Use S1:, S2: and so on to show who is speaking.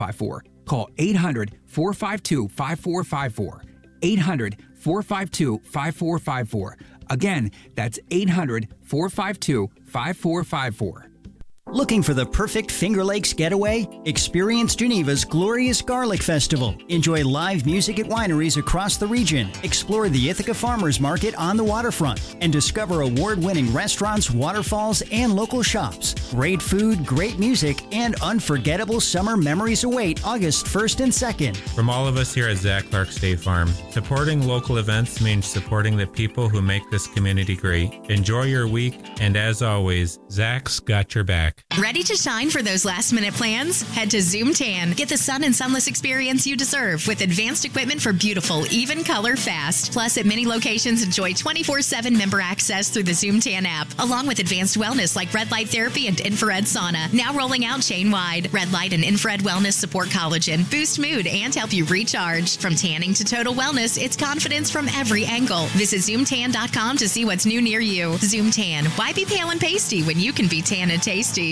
S1: Call 800-452-5454. 800-452-5454. Again, that's 800-452-5454.
S2: Looking for the perfect Finger Lakes getaway? Experience Geneva's glorious Garlic Festival. Enjoy live music at wineries across the region. Explore the Ithaca Farmers Market on the waterfront. And discover award-winning restaurants, waterfalls, and local shops. Great food, great music, and unforgettable summer memories await August 1st and 2nd.
S3: From all of us here at Zach Clark State Farm, supporting local events means supporting the people who make this community great. Enjoy your week, and as always, Zach's got your back.
S4: Ready to shine for those last-minute plans? Head to Zoom Tan. Get the sun and sunless experience you deserve with advanced equipment for beautiful, even color fast. Plus, at many locations, enjoy 24/7 member access through the Zoom Tan app, along with advanced wellness like red light therapy and infrared sauna. Now rolling out chain-wide. Red light and infrared wellness support collagen, boost mood, and help you recharge. From tanning to total wellness, it's confidence from every angle. Visit ZoomTan.com to see what's new near you. Zoom Tan. Why be pale and pasty when you can be tan and tasty?